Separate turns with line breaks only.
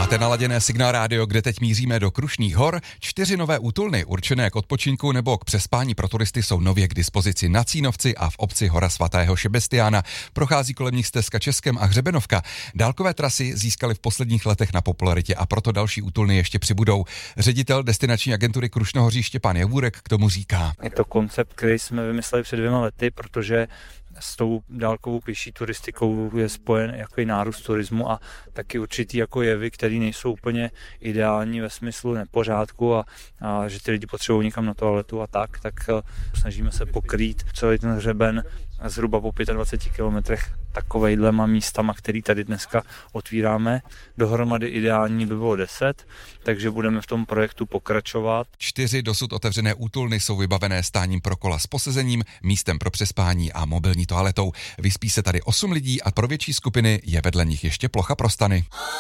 Máte naladěné Signál rádio, kde teď míříme do Krušných hor. 4 nové útulny určené k odpočinku nebo k přespání pro turisty jsou nově k dispozici na Cínovci a v obci Hora svatého Šebestiána. Prochází kolem nich stezka Českem a Hřebenovka. Dálkové trasy získaly v posledních letech na popularitě a proto další útulny ještě přibudou. Ředitel destinační agentury Krušnohoří Štěpán Javůrek k tomu říká.
Je to koncept, který jsme vymysleli před 2 lety, protože s tou dálkovou pěší turistikou je spojen jako i nárůst turismu a taky určitý jako jevy, které nejsou úplně ideální ve smyslu nepořádku a že ty lidi potřebují někam na toaletu a tak snažíme se pokrýt celý ten hřeben zhruba po 25 kilometrech takovejhlema místama, který tady dneska otvíráme. Dohromady ideální by bylo 10, takže budeme v tom projektu pokračovat.
4 dosud otevřené útulny jsou vybavené stáním pro kola s posezením, místem pro přespání a mobilní toaletou. Vyspí se tady 8 lidí a pro větší skupiny je vedle nich ještě plocha pro stany.